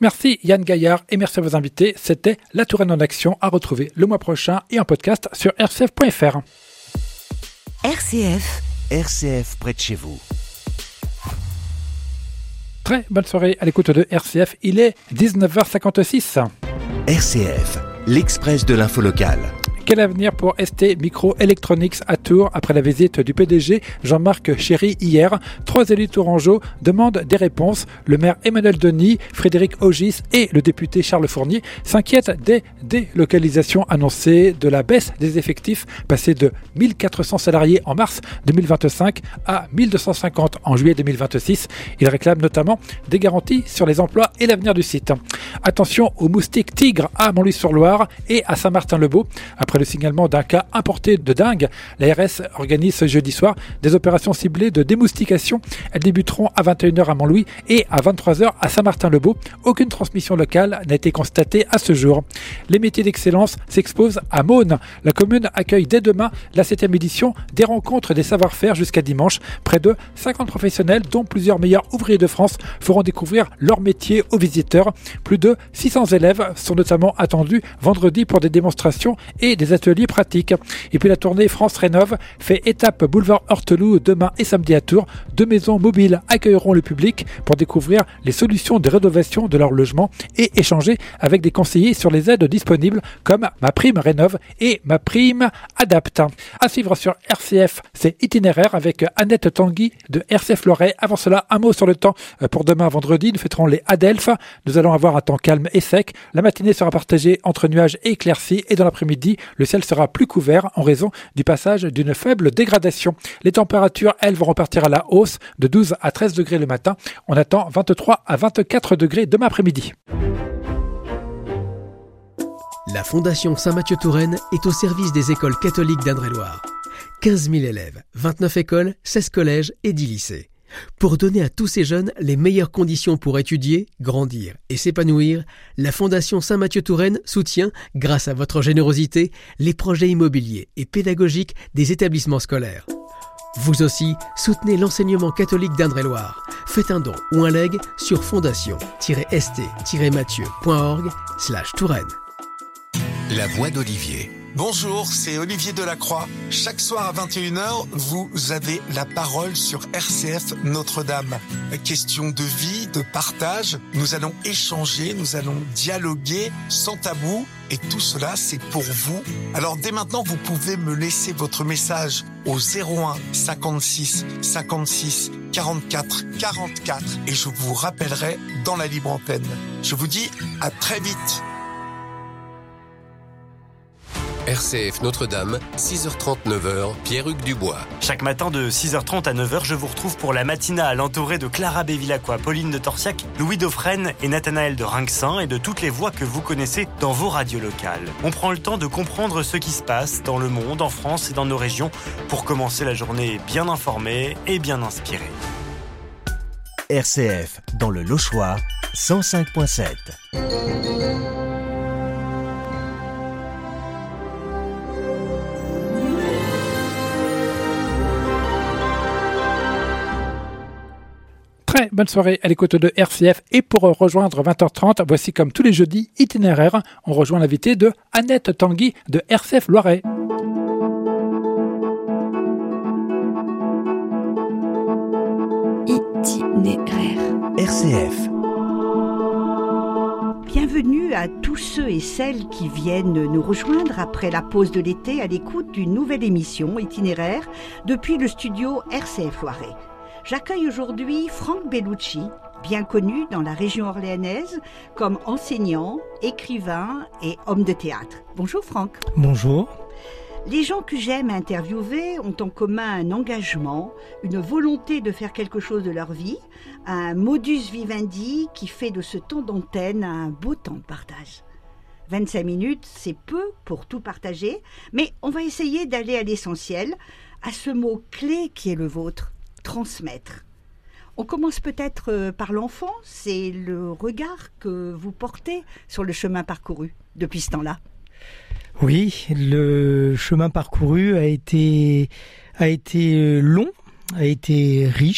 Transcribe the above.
Merci Yann Gaillard et merci à vos invités. C'était La Touraine en action à retrouver le mois prochain et en podcast sur rcf.fr. RCF près de chez vous. Très bonne soirée à l'écoute de RCF. Il est 19h56. RCF, l'Express de l'info locale. Quel avenir pour ST Microelectronics à Tours après la visite du PDG Jean-Marc Chéry hier? 3 élus tourangeaux demandent des réponses. Le maire Emmanuel Denis, Frédéric Ogis et le député Charles Fournier s'inquiètent des délocalisations annoncées, de la baisse des effectifs passés de 1400 salariés en mars 2025 à 1250 en juillet 2026. Ils réclament notamment des garanties sur les emplois et l'avenir du site. Attention aux moustiques tigres à Montlouis-sur-Loire et à Saint-Martin-le-Beau. Après le signalement d'un cas importé de dingue, l'ARS organise ce jeudi soir des opérations ciblées de démoustication. Elles débuteront à 21h à Montlouis et à 23h à Saint-Martin-le-Beau. Aucune transmission locale n'a été constatée à ce jour. Les métiers d'excellence s'exposent à Maunes. La commune accueille dès demain la 7e édition des rencontres des savoir-faire jusqu'à dimanche. Près de 50 professionnels, dont plusieurs meilleurs ouvriers de France, feront découvrir leur métier aux visiteurs. Plus de 600 élèves sont notamment attendus vendredi pour des démonstrations et des ateliers pratiques. Et puis la tournée France Rénove fait étape boulevard Horteloup demain et samedi à Tours. 2 maisons mobiles accueilleront le public pour découvrir les solutions de rénovation de leur logement et échanger avec des conseillers sur les aides disponibles comme Ma Prime Rénove et Ma Prime Adapte. À suivre sur RCF, c'est Itinéraire avec Annette Tanguy de RCF Loiret. Avant cela, un mot sur le temps pour demain vendredi. Nous fêterons les Adelphes. Nous allons avoir un temps calme et sec. La matinée sera partagée entre nuages et éclaircies et dans l'après-midi, le ciel sera plus couvert en raison du passage d'une faible dégradation. Les températures, elles, vont repartir à la hausse de 12 à 13 degrés le matin. On attend 23 à 24 degrés demain après-midi. La Fondation Saint-Mathieu-Touraine est au service des écoles catholiques d'Indre-et-Loire. 15 000 élèves, 29 écoles, 16 collèges et 10 lycées. Pour donner à tous ces jeunes les meilleures conditions pour étudier, grandir et s'épanouir, la Fondation Saint-Mathieu-Touraine soutient, grâce à votre générosité, les projets immobiliers et pédagogiques des établissements scolaires. Vous aussi, soutenez l'enseignement catholique d'Indre-et-Loire. Faites un don ou un legs sur fondation-st-mathieu.org/Touraine. La voix d'Olivier. Bonjour, c'est Olivier Delacroix. Chaque soir à 21h, vous avez la parole sur RCF Notre-Dame. Question de vie, de partage. Nous allons échanger, nous allons dialoguer sans tabou. Et tout cela, c'est pour vous. Alors dès maintenant, vous pouvez me laisser votre message au 01 56 56 44 44 et je vous rappellerai dans la libre antenne. Je vous dis à très vite. RCF Notre-Dame, 6h30, 9h, Pierre-Hugues Dubois. Chaque matin de 6h30 à 9h, je vous retrouve pour la matinale entourée de Clara Bévilacqua, Pauline de Torsiac, Louis Dauphren et Nathanaël de Rinxin et de toutes les voix que vous connaissez dans vos radios locales. On prend le temps de comprendre ce qui se passe dans le monde, en France et dans nos régions pour commencer la journée bien informée et bien inspirée. RCF, dans le Lochois, 105.7. Très bonne soirée à l'écoute de RCF et pour rejoindre 20h30, voici comme tous les jeudis Itinéraire. On rejoint l'invité de Annette Tanguy de RCF Loiret. Itinéraire. RCF. Bienvenue à tous ceux et celles qui viennent nous rejoindre après la pause de l'été à l'écoute d'une nouvelle émission Itinéraire depuis le studio RCF Loiret. J'accueille aujourd'hui Franck Bellucci, bien connu dans la région orléanaise comme enseignant, écrivain et homme de théâtre. Bonjour Franck. Bonjour. Les gens que j'aime interviewer ont en commun un engagement, une volonté de faire quelque chose de leur vie, un modus vivendi qui fait de ce temps d'antenne un beau temps de partage. 25 minutes, c'est peu pour tout partager, mais on va essayer d'aller à l'essentiel, à ce mot clé qui est le vôtre. Transmettre. On commence peut-être par l'enfant, c'est le regard que vous portez sur le chemin parcouru depuis ce temps-là. Oui, le chemin parcouru a été long, a été riche.